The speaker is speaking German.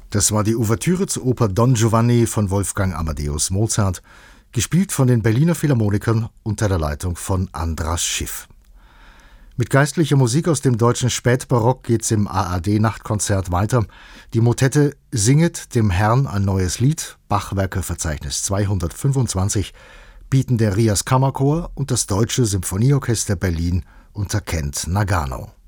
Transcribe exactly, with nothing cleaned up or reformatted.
Das war die Ouvertüre zur Oper Don Giovanni von Wolfgang Amadeus Mozart, gespielt von den Berliner Philharmonikern unter der Leitung von Andras Schiff. Mit geistlicher Musik aus dem deutschen Spätbarock geht's im A R D-Nachtkonzert weiter. Die Motette Singet dem Herrn ein neues Lied, Bachwerkeverzeichnis zweihundertfünfundzwanzig, bieten der Rias Kammerchor und das Deutsche Symphonieorchester Berlin unter Kent Nagano.